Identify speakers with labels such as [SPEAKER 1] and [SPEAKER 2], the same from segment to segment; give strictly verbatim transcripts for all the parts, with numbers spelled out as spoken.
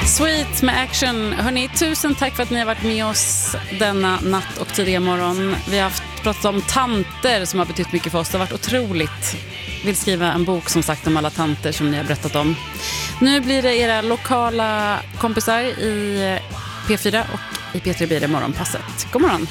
[SPEAKER 1] Sweet med Action. Hörrni, tusen tack för att ni har varit med oss denna natt och tidiga morgon. Vi har haft pratat om tanter som har betytt mycket för oss. Det har varit otroligt. Jag vill skriva en bok som sagt om alla tanter som ni har berättat om. Nu blir det era lokala kompisar i P fyra och i P tre blir det morgonpasset. God morgon.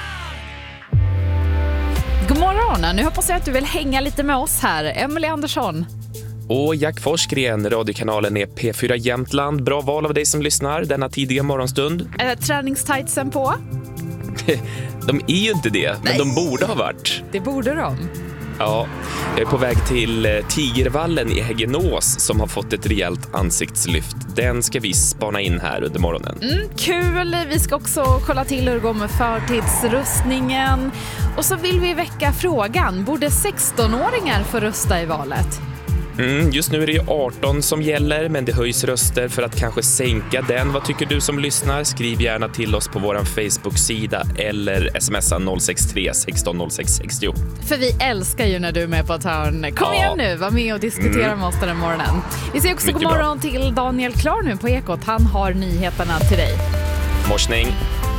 [SPEAKER 2] God morgon, nu hoppas jag att du vill hänga lite med oss här. Emily Andersson.
[SPEAKER 3] Och Jack Forsgren, radiokanalen är P fyra Jämtland. Bra val av dig som lyssnar denna tidiga morgonstund.
[SPEAKER 2] Är träningstightsen på?
[SPEAKER 3] De är ju inte det, men Nej. de borde ha varit.
[SPEAKER 2] Det borde de.
[SPEAKER 3] Ja, jag är på väg till Tigervallen i Häggenås som har fått ett rejält ansiktslyft. Den ska vi spana in här under morgonen.
[SPEAKER 2] Mm, kul, vi ska också kolla till hur det går med förtidsröstningen. Och så vill vi väcka frågan, borde sexton-åringar få rösta i valet?
[SPEAKER 3] Mm, just nu är det ju arton som gäller, men det höjs röster för att kanske sänka den. Vad tycker du som lyssnar? Skriv gärna till oss på vår Facebook-sida eller smsa noll sex tre sexton noll sex sextio.
[SPEAKER 2] För vi älskar ju när du är med på ett hörn. Kom ja. igen nu, var med och diskutera mm. med oss den morgonen. Vi säger också
[SPEAKER 3] Mycket
[SPEAKER 2] god morgon
[SPEAKER 3] bra.
[SPEAKER 2] till Daniel Klar nu på Ekot. Han har nyheterna till dig.
[SPEAKER 3] Morsning.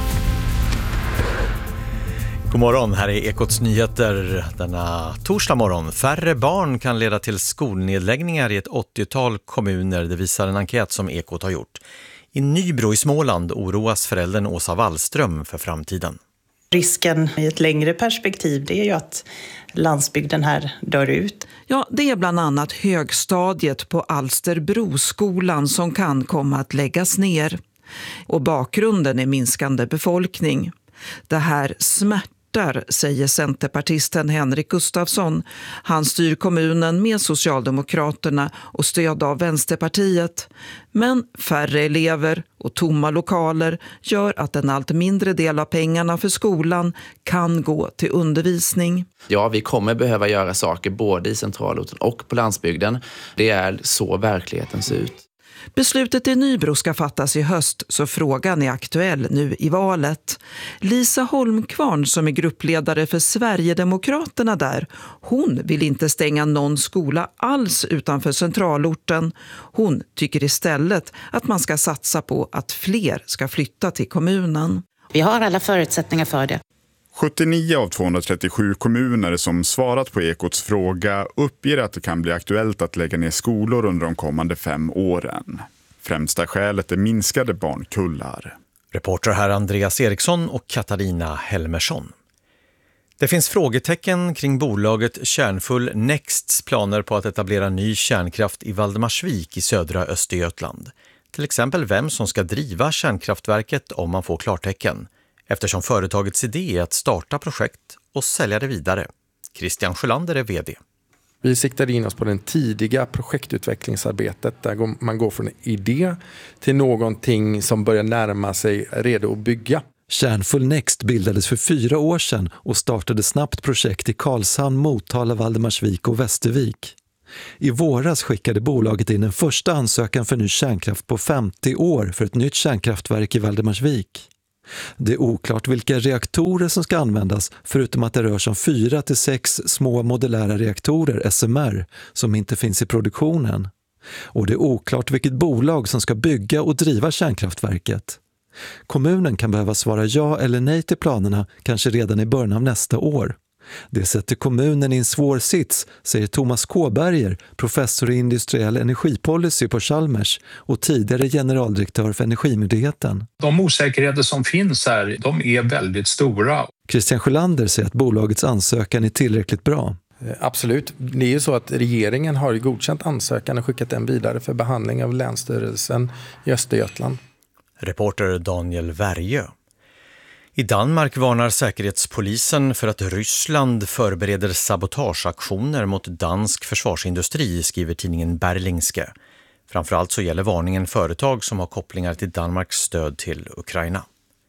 [SPEAKER 4] God morgon, här är Ekots nyheter denna torsdag morgon. Färre barn kan leda till skolnedläggningar i ett åttiotal kommuner, det visar en enkät som Ekot har gjort. I Nybro i Småland oroas föräldern Åsa Wallström för framtiden.
[SPEAKER 5] Risken i ett längre perspektiv det är ju att landsbygden här dör ut.
[SPEAKER 6] Ja, det är bland annat högstadiet på Alsterbroskolan som kan komma att läggas ner. Och bakgrunden är minskande befolkning. Det här smärtar, säger centerpartisten Henrik Gustafsson. Han styr kommunen med Socialdemokraterna och stöd av Vänsterpartiet. Men färre elever och tomma lokaler gör att en allt mindre del av pengarna för skolan kan gå till undervisning.
[SPEAKER 7] Ja, vi kommer behöva göra saker både i centralorten och på landsbygden. Det är så verkligheten ser ut.
[SPEAKER 6] Beslutet i Nybro ska fattas i höst, så frågan är aktuell nu i valet. Lisa Holmkvarn, som är gruppledare för Sverigedemokraterna där, hon vill inte stänga någon skola alls utanför centralorten. Hon tycker istället att man ska satsa på att fler ska flytta till kommunen.
[SPEAKER 5] Vi har alla förutsättningar för det.
[SPEAKER 8] sjuttionio av tvåhundratrettiosju kommuner som svarat på Ekots fråga uppger att det kan bli aktuellt att lägga ner skolor under de kommande fem åren. Främsta skälet är minskade barnkullar.
[SPEAKER 4] Reporter här Andreas Eriksson och Katarina Helmersson. Det finns frågetecken kring bolaget Kärnfull Nexts planer på att etablera ny kärnkraft i Valdemarsvik i södra Östergötland. Till exempel vem som ska driva kärnkraftverket om man får klartecken. Eftersom företagets idé är att starta projekt och sälja det vidare. Christian Sjölander är vd.
[SPEAKER 9] Vi siktade in oss på den tidiga projektutvecklingsarbetet där man går från idé till någonting som börjar närma sig redo att bygga.
[SPEAKER 10] Kärnfull Next bildades för fyra år sedan och startade snabbt projekt i Karlshamn, Motala, Valdemarsvik och Västervik. I våras skickade bolaget in en första ansökan för ny kärnkraft på femtio år för ett nytt kärnkraftverk i Valdemarsvik. Det är oklart vilka reaktorer som ska användas förutom att det rör sig om fyra till sex små modulära reaktorer, S M R, som inte finns i produktionen. Och det är oklart vilket bolag som ska bygga och driva kärnkraftverket. Kommunen kan behöva svara ja eller nej till planerna kanske redan i början av nästa år. Det sätter kommunen i en svår sits, säger Thomas Kåberger, professor i industriell energipolicy på Chalmers och tidigare generaldirektör för Energimyndigheten.
[SPEAKER 11] De osäkerheter som finns här, de är väldigt stora.
[SPEAKER 10] Christian Sjölander säger att bolagets ansökan är tillräckligt bra.
[SPEAKER 9] Absolut. Det är ju så att regeringen har godkänt ansökan och skickat den vidare för behandling av Länsstyrelsen i Östergötland.
[SPEAKER 4] Reporter Daniel Värjö. I Danmark varnar säkerhetspolisen för att Ryssland förbereder sabotageaktioner mot dansk försvarsindustri, skriver tidningen Berlingske. Framförallt så gäller varningen företag som har kopplingar till Danmarks stöd till Ukraina.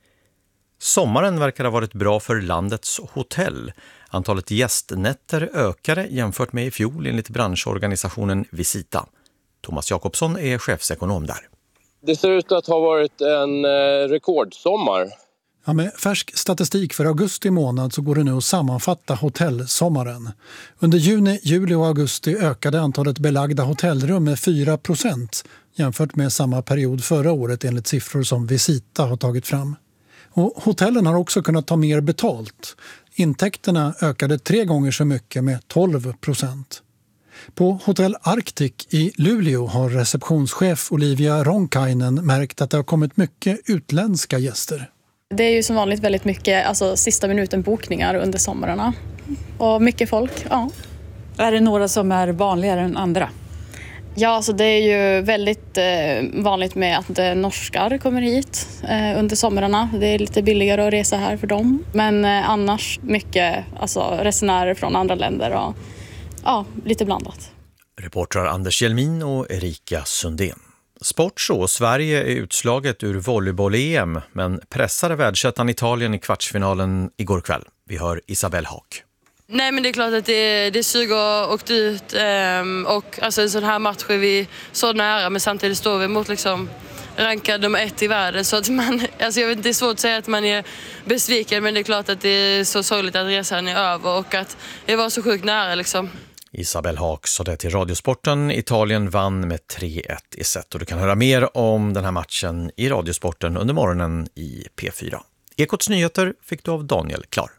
[SPEAKER 4] Sommaren verkar ha varit bra för landets hotell. Antalet gästnätter ökade jämfört med i fjol enligt branschorganisationen Visita. Thomas Jakobsson är chefsekonom där.
[SPEAKER 12] Det ser ut att ha varit en rekordsommar. Ja, med färsk statistik för augusti månad så går det nu att sammanfatta hotellsommaren. Under juni, juli och augusti ökade antalet belagda hotellrum med fyra procent jämfört med samma period förra året enligt siffror som Visita har tagit fram. Och hotellen har också kunnat ta mer betalt. Intäkterna ökade tre gånger så mycket med tolv procent. På Hotell Arctic i Luleå har receptionschef Olivia Ronkainen märkt att det har kommit mycket utländska gäster.
[SPEAKER 13] Det är ju som vanligt väldigt mycket alltså, sista minuten bokningar under sommarna. Och mycket folk, ja.
[SPEAKER 14] Är det några som är vanligare än andra?
[SPEAKER 13] Ja, alltså det är ju väldigt eh, vanligt med att eh, norskar kommer hit eh, under sommarna. Det är lite billigare att resa här för dem. Men eh, annars mycket alltså, resenärer från andra länder och ja, lite blandat.
[SPEAKER 4] Reportrar Anders Hjelmin och Erika Sundén. Sport så, Sverige är utslaget ur volleyboll-E M men pressade världsettan Italien i kvartsfinalen igår kväll. Vi hör Isabelle Haak.
[SPEAKER 15] Nej, men det är klart att det, det suger och åkt ut um, och alltså en sån här match är vi så nära, men samtidigt står vi mot liksom rankad nummer ett i världen, så att man, alltså jag vet inte, det är svårt att säga att man är besviken, men det är klart att det är så sorgligt att resan är över och att det var så sjukt nära liksom.
[SPEAKER 4] Isabelle Haak sa det till Radiosporten. Italien vann med tre ett i set och du kan höra mer om den här matchen i Radiosporten under morgonen i P fyra. Ekots nyheter fick du av Daniel Klar.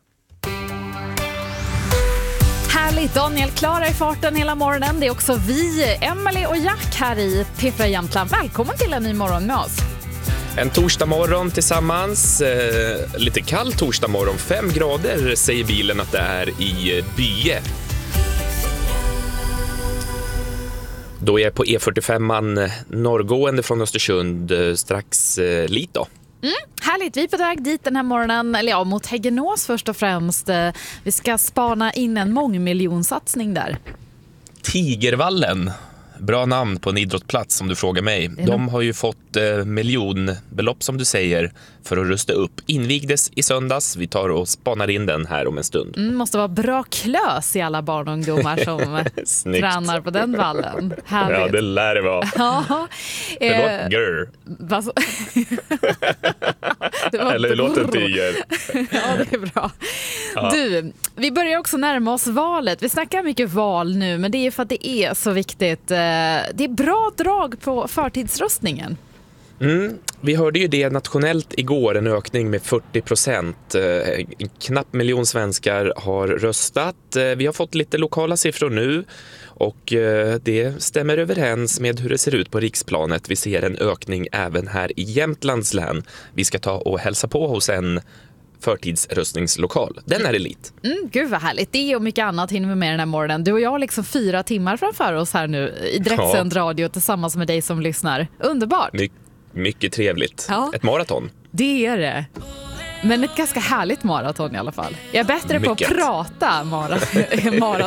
[SPEAKER 2] Härligt, Daniel Klar är i farten hela morgonen. Det är också vi, Emily och Jack här i P fyra Jämtland. Välkommen till en ny morgon med oss.
[SPEAKER 3] En torsdag morgon tillsammans, eh, lite kall torsdag morgon, fem grader säger bilen att det är i Bye. Då är jag på E fyrtiofem norrgående från Östersund strax eh, lite då.
[SPEAKER 2] Mm, härligt, vi är på väg dit den här morgonen, eller ja, mot Häggenås först och främst. Vi ska spana in en mångmiljonsatsning där.
[SPEAKER 3] Tigervallen, bra namn på en idrottsplats om du frågar mig. De har ju fått eh, miljonbelopp som du säger för att rusta upp. Invigdes i söndags, vi tar och spanar in den här om en stund.
[SPEAKER 2] Mm, måste vara bra klös i alla barn och ungdomar som tränar på den vallen. Härligt.
[SPEAKER 3] Ja, det lär det vara.
[SPEAKER 2] Ja,
[SPEAKER 3] det låter girl.
[SPEAKER 2] det var
[SPEAKER 3] Eller det låter tiger.
[SPEAKER 2] Ja, det är bra.
[SPEAKER 3] Ja.
[SPEAKER 2] Du, vi börjar också närma oss valet. Vi snackar mycket val nu, men det är för att det är så viktigt. Det är bra drag på förtidsröstningen.
[SPEAKER 3] Mm, vi hörde ju det nationellt igår, en ökning med fyrtio procent. En knapp miljon svenskar har röstat. Vi har fått lite lokala siffror nu och det stämmer överens med hur det ser ut på riksplanet. Vi ser en ökning även här i Jämtlands län. Vi ska ta och hälsa på hos en förtidsröstningslokal. Den är elit.
[SPEAKER 2] Mm, gud vad härligt. Det och mycket annat hinner vi med den här morgonen. Du och jag har liksom fyra timmar framför oss här nu i direktsänd ja. radio tillsammans med dig som lyssnar. Underbart.
[SPEAKER 3] My- mycket trevligt. Ja. Ett maraton.
[SPEAKER 2] Det är det. Men ett ganska härligt maraton i alla fall. Jag är bättre mycket. på att prata maraton